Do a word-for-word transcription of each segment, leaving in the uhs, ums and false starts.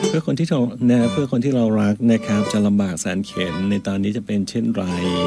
เพื่อคนที่เรานะเพื่อคนที่เรารักนะครับจะลำบากแสนเข็ญในตอนนี้จะเป็นเช่นไร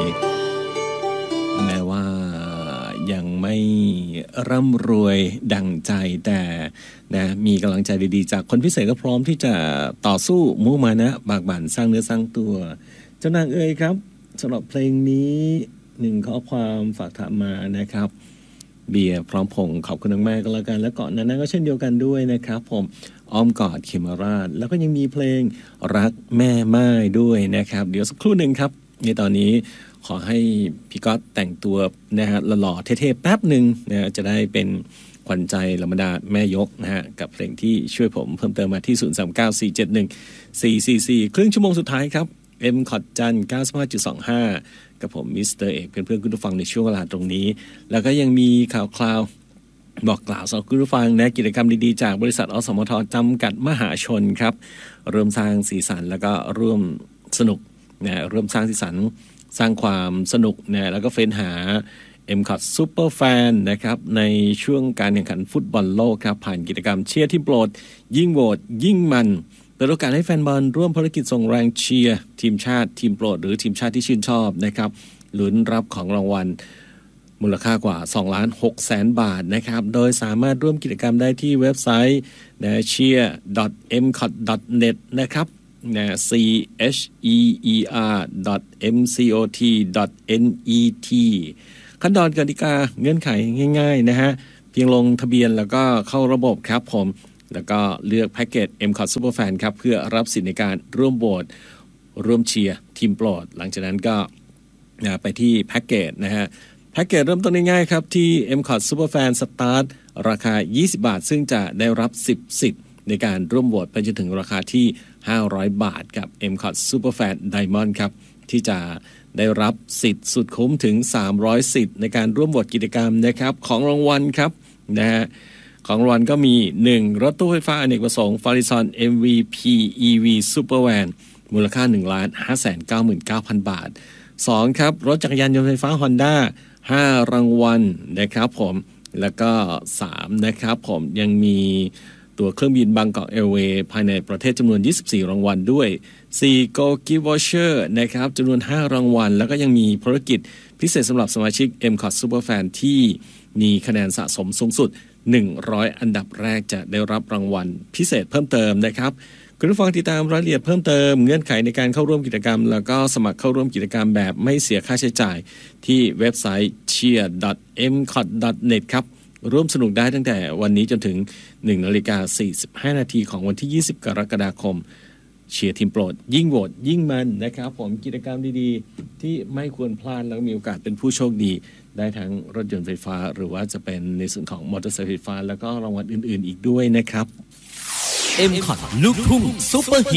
แม้ว่ายังไม่ร่ำรวยดั่งใจแต่นะมีกำลังใจดีๆจากคนพิเศษก็พร้อมที่จะต่อสู้มุ่งมานะบากบั่นสร้างเนื้อสร้างตัวเจ้านางเอ๋ยครับสำหรับเพลงนี้หนึ่งข้อความฝากถามมานะครับเบียร์พร้อมพงษ์ขอบคุณมากๆก็แล้วกันและก่อนนั้นก็เช่นเดียวกันด้วยนะครับผมอ้อมกอดเขมราชแล้วก็ยังมีเพลงรักแม่ไม้ด้วยนะครับเดี๋ยวสักครู่หนึ่งครับในตอนนี้ขอให้พี่ก๊อตแต่งตัวนะฮะหล่อๆเท่ๆแป๊บหนึ่งนะจะได้เป็นขวัญใจเหล่าบรรดาแม่ยกนะฮะกับเพลงที่ช่วยผมเพิ่มเติมมาที่ศูนย์ สาม เก้า สี่ เจ็ด หนึ่ง สี่ สี่ สี่ครึ่งชั่วโมงสุดท้ายครับ M คอดจัน เก้าสิบห้าจุดสองห้า กับผมมิสเตอร์เอกเป็นเพื่อนคุณผู้ฟังในช่วงเวลาตรงนี้แล้วก็ยังมีข่าวคราวบอกกล่าวสำหรับคุณผู้ฟังนะกิจกรรมดีๆจากบริษัทอสมทจำกัดมหาชนครับร่วมสร้างสีสันแล้วก็ร่วมสนุกนะร่วมสร้างสีสันสร้างความสนุกนะแล้วก็เฟ้นหา เอ็ม คอด Super Fan นะครับในช่วงการแข่งขันฟุตบอลโลกครับผ่านกิจกรรมเชียร์ทีมโปรดยิ่งโหวตยิ่งมันเปิดโอกาสให้แฟนบอลร่วมภารกิจส่งแรงเชียร์ทีมชาติทีมโปรดหรือทีมชาติที่ชื่นชอบนะครับลุ้นรับของรางวัลมูลค่ากว่า สองล้านหกแสน บาทนะครับโดยสามารถร่วมกิจกรรมได้ที่เว็บไซต์ เชียร์ ดอท เอ็ม คอด ดอท เน็ต นะครับนะ c h e e r ดอท เอ็ม ซี โอ ที ดอท เอ็น อี ที ขั้นตอนกติกาเงื่อนไขง่ายๆนะฮะเพียงลงทะเบียนแล้วก็เข้าระบบครับผมแล้วก็เลือกแพ็กเกจ เอ็ม คอด Super Fan ครับเพื่อรับสิทธิ์ในการร่วมโหวตร่วมเชียร์ทีมโปรดหลังจากนั้นก็นะไปที่แพ็กเกจนะฮะแพ็กเกจเริ่มต้นง่ายๆครับที่ เอ็ม คอด Super Fan Start ราคายี่สิบบาทซึ่งจะได้รับสิบสิทธิ์ในการร่วมโหวตไปจนถึงราคาที่ห้าร้อยบาทกับ เอ็ม คอด Super Fan Diamond ครับที่จะได้รับสิทธิ์สุดคุ้มถึงสามร้อยสิทธิ์ในการร่วมโหวตกิจกรรมนะครับของรางวัลครับนะฮะของรางวัลก็มีหนึ่งรถตู้ไฟฟ้าอเนกประสงค์ Farizon เอ็ม วี พี อี วี Super Van มูลค่า หนึ่งล้านห้าแสนเก้าหมื่นเก้าพัน บาทสองครับรถจักรยานยนต์ไฟฟ้า Honda ห้ารางวัลนะครับผมแล้วก็สามนะครับผมยังมีตัวเครื่องบินบางกอกแอร์เวย์ภายในประเทศจำนวนยี่สิบสี่รางวัลด้วยสี่ Go Gift Voucher นะครับจำนวนห้ารางวัลแล้วก็ยังมีภารกิจพิเศษสำหรับสมาชิก เอ็ม คอด Super Fan ที่มีคะแนนสะสมสูงสุดหนึ่งร้อยอันดับแรกจะได้รับรางวัลพิเศษเพิ่มเติมนะครับคุณผู้ฟังติดตามรายละเอียดเพิ่มเติมเงื่อนไขในการเข้าร่วมกิจกรรมแล้วก็สมัครเข้าร่วมกิจกรรมแบบไม่เสียค่าใช้จ่ายที่เว็บไซต์ เชียร์ ดอท เอ็ม คอด ดอท เน็ต ครับร่วมสนุกได้ตั้งแต่วันนี้จนถึง หนึ่งนาฬิกาสี่สิบห้านาทีของวันที่ยี่สิบกรกฎาคมเชียร์ทีมโปรดยิ่งโหวตยิ่งมันนะครับผมกิจกรรมดีๆที่ไม่ควรพลาดแล้วมีโอกาสเป็นผู้โชคดีได้ทั้งรถยนต์ไฟฟ้าหรือว่าจะเป็นในส่วนของมอเตอร์ไซค์ไฟฟ้าแล้วก็รางวัลอื่นๆอีกด้วยนะครับเอ็ม คอด ลูกทุ่งซุปเปอร์